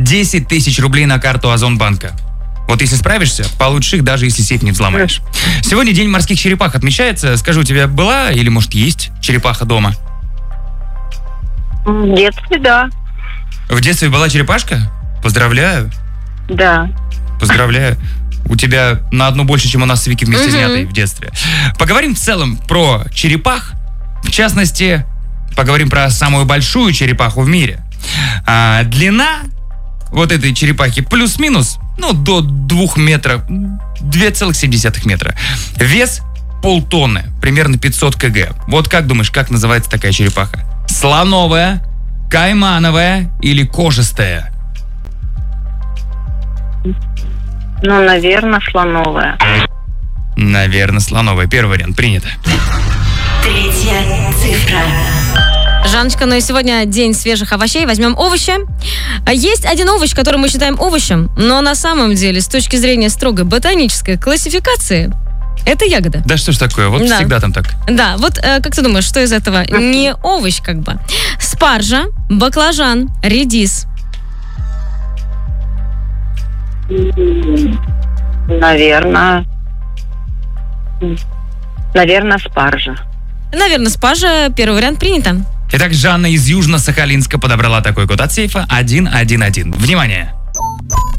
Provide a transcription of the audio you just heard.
10 тысяч рублей на карту Озонбанка. Вот если справишься, получишь их, даже если сейф не взломаешь. Сегодня День морских черепах отмечается. Скажи, у тебя была или, может, есть черепаха дома? В детстве, да. В детстве была черепашка? Поздравляю. Да. Поздравляю. У тебя на одну больше, чем у нас с Вики вместе взятой в детстве. Поговорим в целом про черепах. В частности, поговорим про самую большую черепаху в мире. Длина вот этой черепахи плюс-минус, до 2 метров, 2,7 метра. Вес полтонны, примерно 500 кг. Вот как думаешь, как называется такая черепаха? Слоновая, каймановая или кожистая? Наверное, слоновая. Наверное, слоновая. Первый вариант принято. 3-я цифра. Жанночка, и сегодня день свежих овощей. Возьмем овощи. Есть один овощ, который мы считаем овощем, но на самом деле, с точки зрения строгой ботанической классификации, это ягода. Да что ж такое? Вот Да. всегда там так. Да, вот как ты думаешь, что из этого не овощ как бы? Спаржа, баклажан, редис. Наверное, спаржа. Наверное, спаржа. Первый вариант принято. Итак, Жанна из Южно-Сахалинска подобрала такой код от сейфа 111. Внимание!